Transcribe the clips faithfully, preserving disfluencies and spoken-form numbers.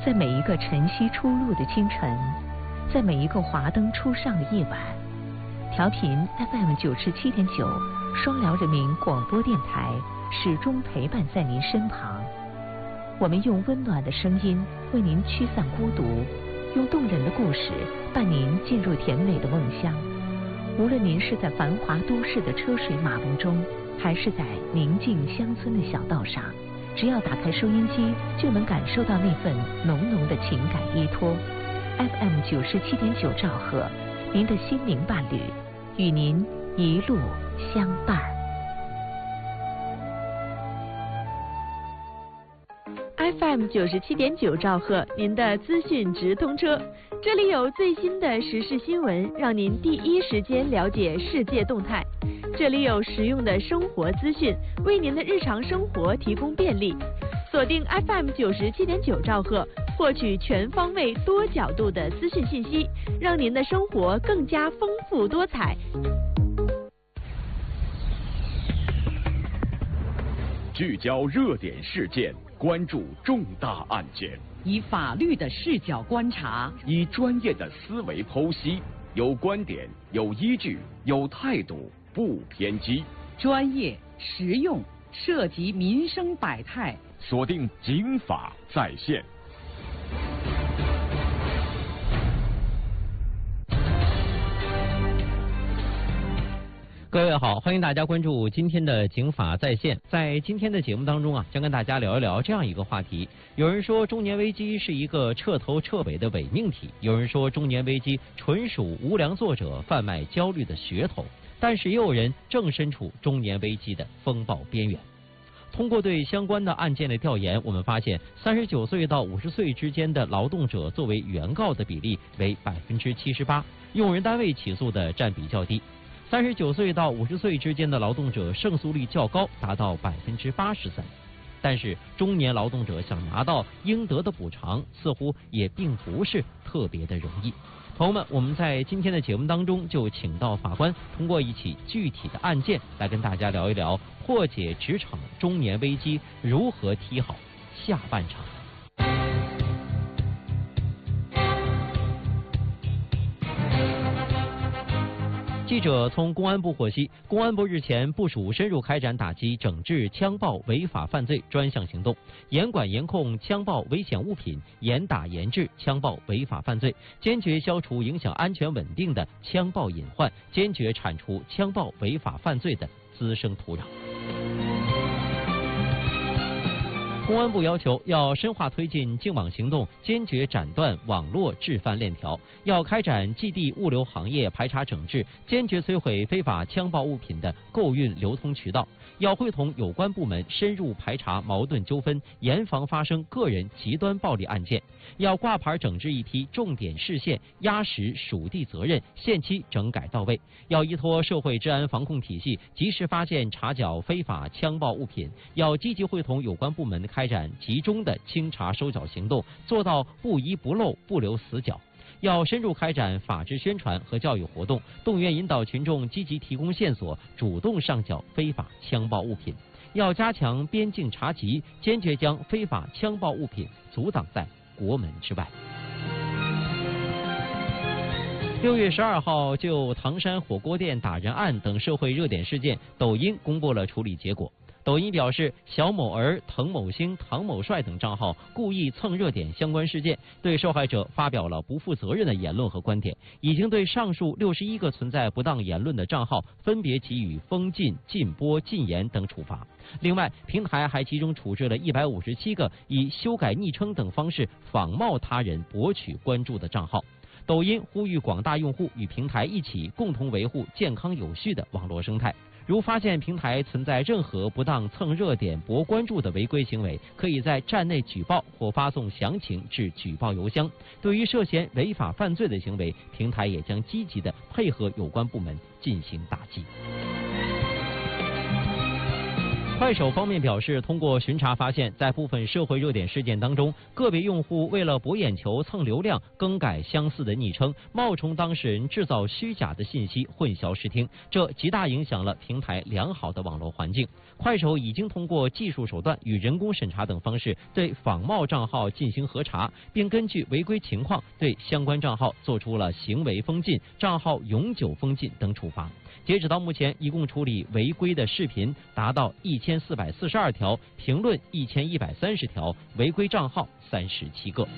在每一个晨曦初露的清晨，在每一个华灯初上的夜晚，调频 F M 九十七点九，双辽人民广播电台始终陪伴在您身旁。我们用温暖的声音为您驱散孤独，用动人的故事伴您进入甜美的梦乡。无论您是在繁华都市的车水马龙中，还是在宁静乡村的小道上，只要打开收音机，就能感受到那份浓浓的情感依托。F M 九十七点九兆赫，您的心灵伴侣，与您一路相伴。 F M 九十七点九兆赫，您的资讯直通车，这里有最新的时事新闻，让您第一时间了解世界动态。这里有实用的生活资讯，为您的日常生活提供便利。锁定 F M 九十七点九兆赫，获取全方位、多角度的资讯信息，让您的生活更加丰富多彩。 聚焦热点事件，关注重大案件， 以法律的视角观察， 以专业的思维剖析，有观点，有依据，有态度，不偏激， 专业实用，涉及民生百态。 锁定警法在线。 各位好，欢迎大家关注今天的警法在线。在今天的节目当中啊，将跟大家聊一聊这样一个话题。有人说中年危机是一个彻头彻尾的伪命题，有人说中年危机纯属无良作者贩卖焦虑的噱头，但是也有人正身处中年危机的风暴边缘。通过对相关的案件的调研，我们发现三十九岁到五十岁之间的劳动者作为原告的比例为百分之七十八，用人单位起诉的占比较低。三十九岁到五十岁之间的劳动者胜诉率较高，达到百分之八十三。但是中年劳动者想拿到应得的补偿，似乎也并不是特别的容易。朋友们，我们在今天的节目当中就请到法官，通过一起具体的案件来跟大家聊一聊破解职场中年危机如何踢好下半场。记者从公安部获悉，公安部日前部署深入开展打击整治枪爆违法犯罪专项行动，严管严控枪爆危险物品，严打严治枪爆违法犯罪，坚决消除影响安全稳定的枪爆隐患，坚决铲除枪爆违法犯罪的滋生土壤。公安部要求要深化推进净网行动，坚决斩断网络制贩链条，要开展基地物流行业排查整治，坚决摧毁非法枪爆物品的购运流通渠道，要会同有关部门深入排查矛盾纠纷，严防发生个人极端暴力案件，要挂牌整治一批重点市县，压实属地责任，限期整改到位，要依托社会治安防控体系，及时发现查缴非法枪爆物品，要积极会同有关部门开展集中的清查收缴行动，做到不遗不漏，不留死角。要深入开展法治宣传和教育活动，动员引导群众积极提供线索，主动上缴非法枪爆物品。要加强边境查缉，坚决将非法枪爆物品阻挡在国门之外。六月十二号，就唐山火锅店打人案等社会热点事件，抖音公布了处理结果。抖音表示，小某儿、滕某星、唐某帅等账号故意蹭热点相关事件，对受害者发表了不负责任的言论和观点，已经对上述六十一个存在不当言论的账号分别给予封禁、禁播、禁言等处罚。另外，平台还集中处置了一百五十七个以修改昵称等方式仿冒他人博取关注的账号。抖音呼吁广大用户与平台一起共同维护健康有序的网络生态。如发现平台存在任何不当蹭热点博关注的违规行为，可以在站内举报或发送详情至举报邮箱。对于涉嫌违法犯罪的行为，平台也将积极的配合有关部门进行打击。 快手方面表示，通过巡查发现，在部分社会热点事件当中，个别用户为了博眼球、蹭流量，更改相似的昵称，冒充当事人，制造虚假的信息，混淆视听，这极大影响了平台良好的网络环境。快手已经通过技术手段与人工审查等方式，对仿冒账号进行核查，并根据违规情况对相关账号做出了行为封禁、账号永久封禁等处罚。截止到目前，一共处理违规的视频达到一千四百四十二条，评论一千一百三十条，违规账号三十七个。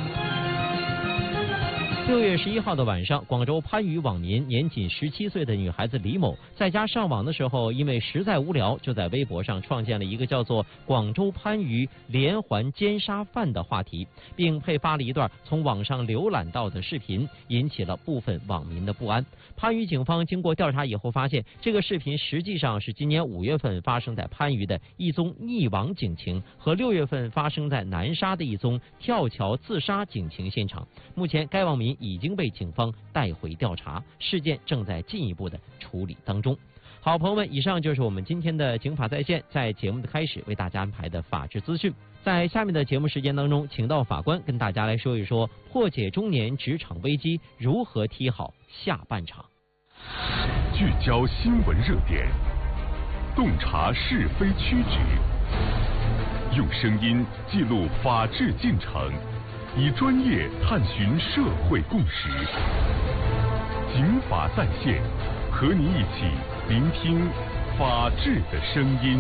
六月十一号的晚上，广州番禺网民年仅十七岁的女孩子李某，在家上网的时候，因为实在无聊，就在微博上创建了一个叫做“广州番禺连环奸杀犯”的话题，并配发了一段从网上浏览到的视频，引起了部分网民的不安。番禺警方经过调查以后发现，这个视频实际上是今年五月份发生在番禺的一宗溺亡警情和六月份发生在南沙的一宗跳桥自杀警情现场。目前该网民已经被警方带回调查，事件正在进一步的处理当中。好，朋友们，以上就是我们今天的警法在线，在节目的开始为大家安排的法治资讯。在下面的节目时间当中，请到法官跟大家来说一说破解中年职场危机如何踢好下半场。 聚焦新闻热点，洞察是非曲直，用声音记录法治进程，以专业探寻社会共识。警法在线，和你一起聆听法治的声音。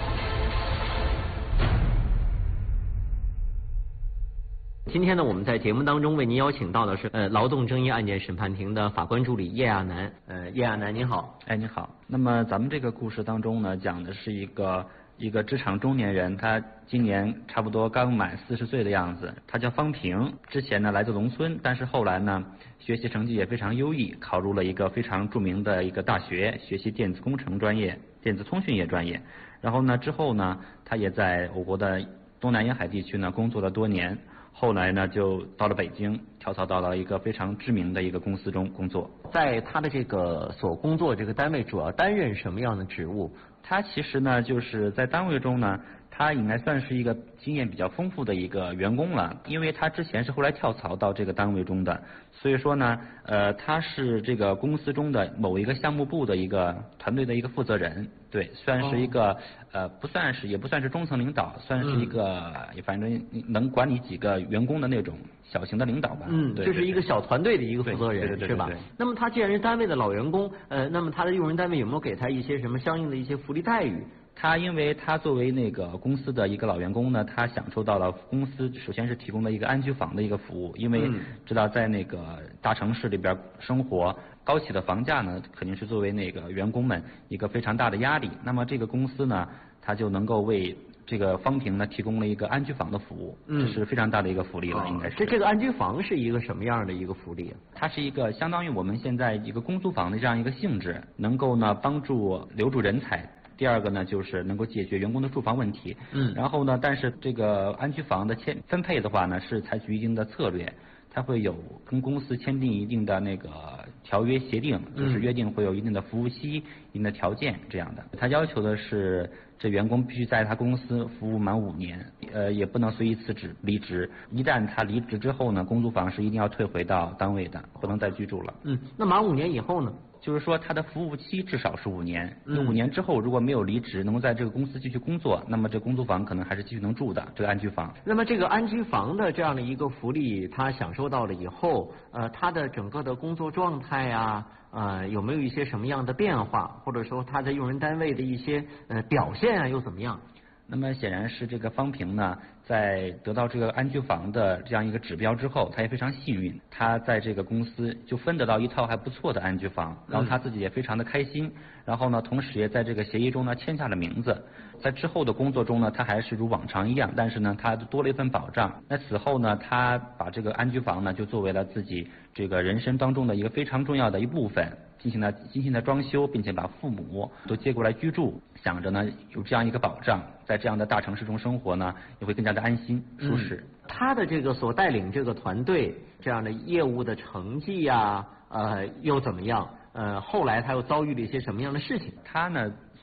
今天呢，我们在节目当中为您邀请到的是呃劳动争议案件审判庭的法官助理叶亚楠。呃，叶亚楠您好。 哎，你好。那么咱们这个故事当中呢，讲的是一个一个职场中年人，他今年差不多刚满四十岁的样子。他叫方平，之前呢来自农村，但是后来呢学习成绩也非常优异，考入了一个非常著名的一个大学，学习电子工程专业、电子通讯业专业。然后呢之后呢，他也在我国的东南沿海地区呢工作了多年。后来呢，就到了北京，跳槽到了一个非常知名的一个公司中工作。 在他的这个所工作这个单位，主要担任什么样的职务？ 他其实呢，就是在单位中呢，他应该算是一个经验比较丰富的一个员工了，因为他之前是后来跳槽到这个单位中的，所以说呢，呃，他是这个公司中的某一个项目部的一个团队的一个负责人，对，算是一个、哦、呃，不算是也不算是中层领导，算是一个、嗯、反正能管理几个员工的那种小型的领导吧。 嗯， 对， 就是一个小团队的一个负责人， 对对对对对对， 是吧？那么他既然是单位的老员工，呃，那么他的用人单位有没有给他一些什么相应的一些福利待遇？ 他因为他作为那个公司的一个老员工呢，他享受到了公司首先是提供了一个安居房的一个服务，因为知道在那个大城市里边生活，高企的房价呢肯定是作为那个员工们一个非常大的压力。那么这个公司呢，他就能够为这个方平呢提供了一个安居房的服务，这是非常大的一个福利了，应该是。 这这个安居房是一个什么样的一个福利啊？ 它是一个相当于我们现在一个公租房的这样一个性质，能够呢帮助留住人才。第二个呢，就是能够解决员工的住房问题。嗯。然后呢，但是这个安居房的签分配的话呢，是采取一定的策略，它会有跟公司签订一定的那个条约协定，就是约定会有一定的服务期、一定的条件这样的。他要求的是，这员工必须在他公司服务满五年，呃，也不能随意辞职离职。一旦他离职之后呢，公租房是一定要退回到单位的，不能再居住了。 嗯。那满五年以后呢？ 就是说，他的服务期至少是五年。嗯。五年之后，如果没有离职，能够在这个公司继续工作，那么这公租房可能还是继续能住的，这个安居房。 那么这个安居房的这样的一个福利，他享受到了以后，呃，他的整个的工作状态啊，呃，有没有一些什么样的变化，或者说他在用人单位的一些呃表现啊，又怎么样？ 那么显然是这个方平呢，在得到这个安居房的这样一个指标之后，他也非常幸运，他在这个公司就分得到一套还不错的安居房，然后他自己也非常的开心，然后呢，同时也在这个协议中呢签下了名字。在之后的工作中呢，他还是如往常一样，但是呢，他多了一份保障。那此后呢，他把这个安居房呢就作为了自己这个人生当中的一个非常重要的一部分。进行了精心的装修，并且把父母都接过来居住，想着呢有这样一个保障，在这样的大城市中生活呢也会更加的安心舒适。 嗯、他的这个所带领这个团队这样的业务的成绩呀、啊，呃又怎么样？呃，后来他又遭遇了一些什么样的事情？ 他呢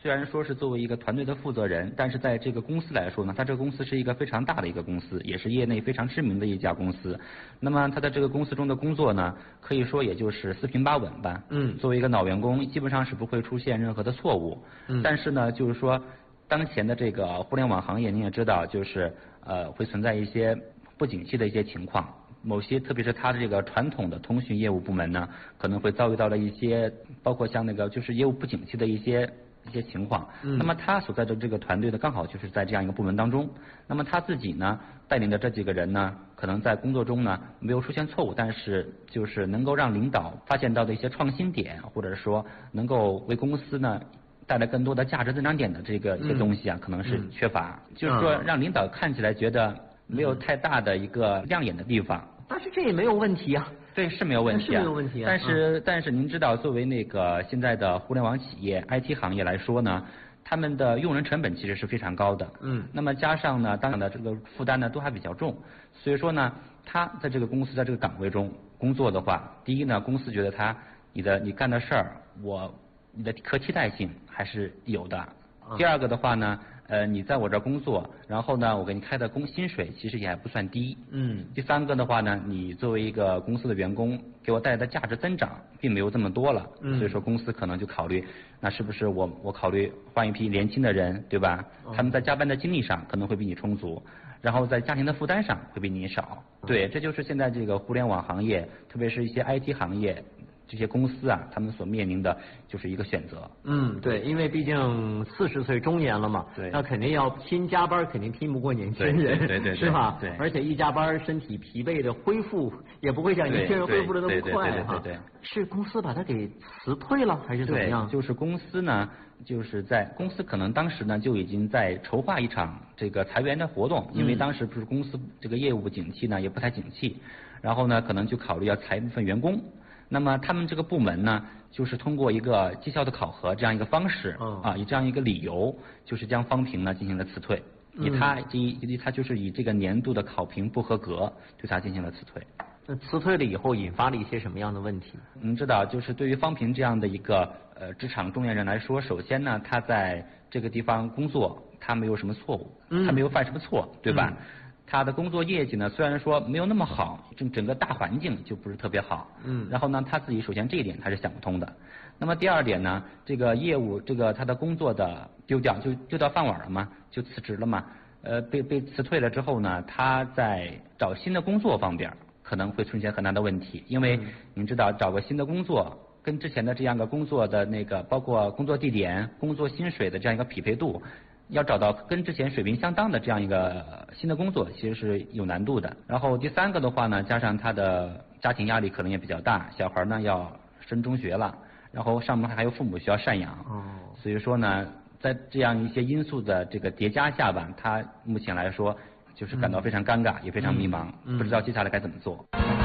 虽然说是作为一个团队的负责人，但是在这个公司来说呢，他这个公司是一个非常大的一个公司，也是业内非常知名的一家公司。那么他在这个公司中的工作呢，可以说也就是四平八稳吧。 嗯。 作为一个老员工，基本上是不会出现任何的错误。 嗯。 但是呢，就是说，当前的这个互联网行业，您也知道，就是呃会存在一些不景气的一些情况。某些特别是他的这个传统的通讯业务部门呢，可能会遭遇到了一些，包括像那个就是业务不景气的一些一些情况。 嗯。 那么他所在的这个团队呢，刚好就是在这样一个部门当中。那么他自己呢，带领的这几个人呢，可能在工作中呢没有出现错误，但是就是能够让领导发现到的一些创新点，或者说能够为公司呢带来更多的价值增长点的这个一些东西啊， 嗯、 可能是缺乏。嗯、就是说让领导看起来觉得没有太大的一个亮眼的地方。 但是这也没有问题啊。 对，是没有问题、啊， 是没有问题啊。 但是、 嗯、 但是您知道，作为那个现在的互联网企业 I T 行业来说呢，他们的用人成本其实是非常高的。 嗯。 那么加上呢，当然的这个负担呢都还比较重，所以说呢，他在这个公司在这个岗位中工作的话，第一呢，公司觉得他你的你干的事儿，我你的可替代性还是有的。嗯、第二个的话呢。呃，你在我这儿工作，然后呢，我给你开的工薪水其实也还不算低。 嗯。 第三个的话呢，你作为一个公司的员工，给我带来的价值增长并没有这么多了。 嗯。 所以说公司可能就考虑，那是不是我我考虑换一批年轻的人，对吧？ 嗯、 他们在加班的精力上可能会比你充足，然后在家庭的负担上会比你少。嗯、对，这就是现在这个互联网行业，特别是一些 I T 行业。这些公司啊，他们所面临的就是一个选择。 嗯，对，因为毕竟四十岁中年了嘛， 对， 那肯定要拼加班，肯定拼不过年轻人， 对对 对, 对， 是吧？ 对。 而且一加班，身体疲惫的恢复也不会像年轻人恢复的那么快哈。对对对。 是公司把他给辞退了，还是怎么样？ 对，就是公司呢，就是在公司可能当时呢就已经在筹划一场这个裁员的活动，因为当时不是公司这个业务景气呢也不太景气，然后呢可能就考虑要裁一部分员工。那么他们这个部门呢，就是通过一个绩效的考核这样一个方式， 嗯、 啊，以这样一个理由，就是将方平呢进行了辞退。以他以他就是以这个年度的考评不合格，对他进行了辞退。 那辞退了以后，引发了一些什么样的问题？ 您知道，就是对于方平这样的一个呃职场中年人来说，首先呢，他在这个地方工作，他没有什么错误， 嗯、 他没有犯什么错，对吧？ 嗯他的工作业绩呢，虽然说没有那么好，整整个大环境就不是特别好。 嗯。 然后呢，他自己首先这一点他是想不通的。那么第二点呢，这个业务这个他的工作的丢掉就丢掉饭碗了嘛，就辞职了嘛。呃，被被辞退了之后呢，他在找新的工作方面可能会出现很大的问题，因为您知道找个新的工作跟之前的这样个工作的那个包括工作地点、工作薪水的这样一个匹配度。要找到跟之前水平相当的这样一个新的工作，其实是有难度的。然后第三个的话呢，加上他的家庭压力可能也比较大，小孩呢要升中学了，然后上面还有父母需要赡养。 哦。 所以说呢，在这样一些因素的这个叠加下吧，他目前来说就是感到非常尴尬，嗯、也非常迷茫， 嗯、 不知道接下来该怎么做。